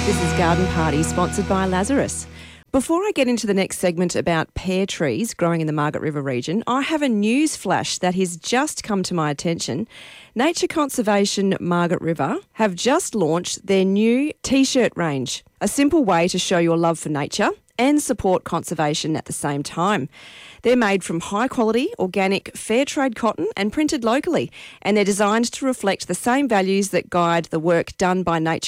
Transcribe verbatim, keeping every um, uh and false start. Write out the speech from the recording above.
This is Garden Party, sponsored by Lazarus. Before I get into the next segment about pear trees growing in the Margaret River region, I have a news flash that has just come to my attention. Nature Conservation Margaret River have just launched their new T-shirt range, a simple way to show your love for nature and support conservation at the same time. They're made from high-quality, organic, fair trade cotton and printed locally, and they're designed to reflect the same values that guide the work done by Nature